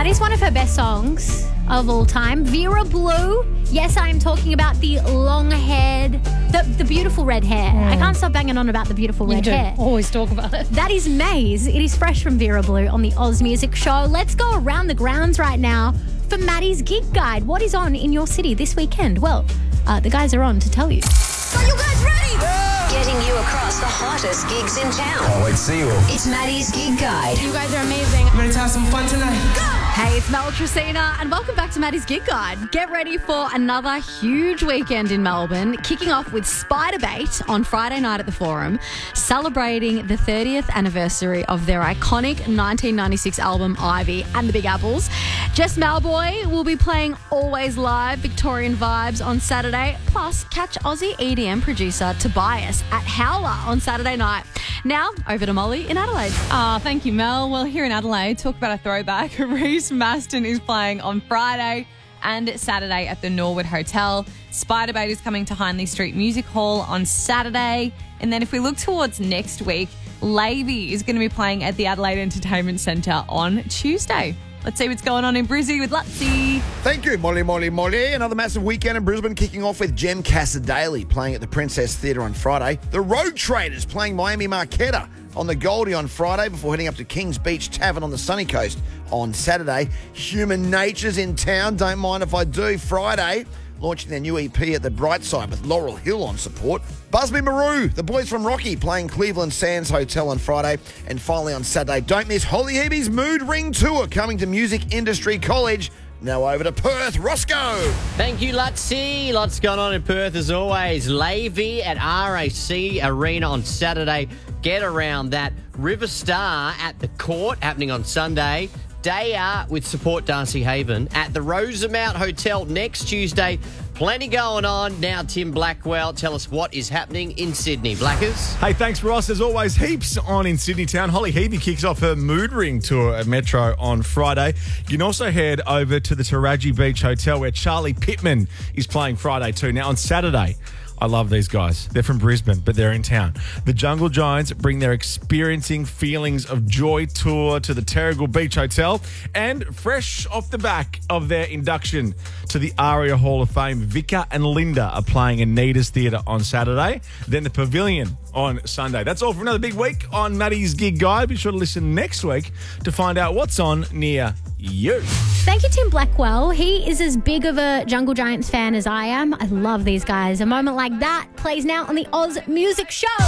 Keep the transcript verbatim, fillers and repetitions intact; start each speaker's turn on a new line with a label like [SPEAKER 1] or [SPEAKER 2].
[SPEAKER 1] is one of her best songs of all time. Vera Blue. Yes, I am talking about the long-haired, the, the beautiful red hair. Mm. I can't stop banging on about the beautiful red
[SPEAKER 2] you do.
[SPEAKER 1] hair.
[SPEAKER 2] Always talk about it.
[SPEAKER 1] That is Maze. It is fresh from Vera Blue on the Oz Music Show. Let's go around the grounds right now for Maddie's Gig Guide. What is on in your city this weekend? Well, uh, the guys are on to tell you.
[SPEAKER 3] Are you guys ready? Yeah. Getting you across the hottest gigs in town.
[SPEAKER 4] Can't wait to see you all.
[SPEAKER 3] It's Maddie's Gig Guide.
[SPEAKER 5] You guys are amazing. I'm ready to have some fun tonight. Go!
[SPEAKER 6] Hey, it's Mel Tracina and welcome back to Maddie's Gig Guide. Get ready for another huge weekend in Melbourne, kicking off with Spiderbait on Friday night at the Forum, celebrating the thirtieth anniversary of their iconic nineteen ninety-six album Ivy and the Big Apples. Jess Malboy will be playing Always Live Victorian Vibes on Saturday, plus catch Aussie E D M producer Tobias at Howler on Saturday night. Now, over to Molly in Adelaide.
[SPEAKER 2] Oh, thank you, Mel. Well, here in Adelaide, talk about a throwback. Reece Maston is playing on Friday and Saturday at the Norwood Hotel. Spiderbait is coming to Hindley Street Music Hall on Saturday. And then if we look towards next week, Lavey is going to be playing at the Adelaide Entertainment Centre on Tuesday. Let's see what's going on in Brizzy with Lutzi.
[SPEAKER 7] Thank you, Molly, Molly, Molly. Another massive weekend in Brisbane, kicking off with Jem Casadale playing at the Princess Theatre on Friday. The Road Traders playing Miami Marquetta on the Goldie on Friday before heading up to Kings Beach Tavern on the sunny coast on Saturday. Human Nature's in town, don't mind if I do, Friday, launching their new E P at the Brightside with Laurel Hill on support. Busby Maru, the boys from Rocky, playing Cleveland Sands Hotel on Friday. And finally on Saturday, don't miss Holly Hebe's Mood Ring Tour coming to Music Industry College. Now over to Perth, Roscoe.
[SPEAKER 8] Thank you, Lutzi. Lots going on in Perth as always. Lavey at R A C Arena on Saturday. Get around that. River Star at the Court happening on Sunday. Daya with Support Darcy Haven at the Rosemount Hotel next Tuesday. Plenty going on. Now, Tim Blackwell, tell us what is happening in Sydney. Blackers?
[SPEAKER 9] Hey, thanks, Ross. There's always heaps on in Sydney town. Holly Hebe kicks off her Mood Ring tour at Metro on Friday. You can also head over to the Taraji Beach Hotel where Charlie Pittman is playing Friday too. Now, on Saturday, I love these guys. They're from Brisbane, but they're in town. The Jungle Giants bring their Experiencing Feelings of Joy tour to the Terrigal Beach Hotel. And fresh off the back of their induction to the ARIA Hall of Fame, Vika and Linda are playing Anita's Theatre on Saturday. Then the Pavilion on Sunday. That's all for another big week on Maddie's Gig Guide. Be sure to listen next week to find out what's on near you.
[SPEAKER 1] Thank you, Tim Blackwell. He is as big of a Jungle Giants fan as I am. I love these guys. A moment like that plays now on the Oz Music Show.